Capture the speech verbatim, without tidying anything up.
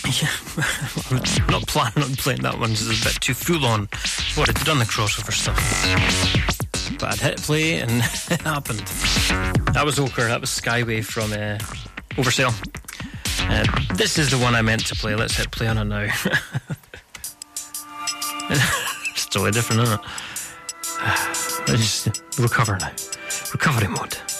Yeah, I'm not planning on playing that one. It's a bit too full on. What, I'd done the crossover stuff. But I'd hit play and it happened. That was Ochre, that was Skyway from uh, Oversell. Uh, this is the one I meant to play. Let's hit play on it now. It's totally different, isn't it? Let's just recover now. Recovery mode.